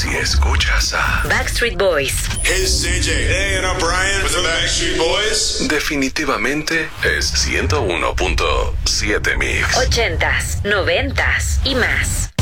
si escuchas a Backstreet Boys. Hey, it's CJ. Hey, and I'm Brian with the Backstreet Boys. definitivamente es 101.7 Mix. 80s, 90s y más.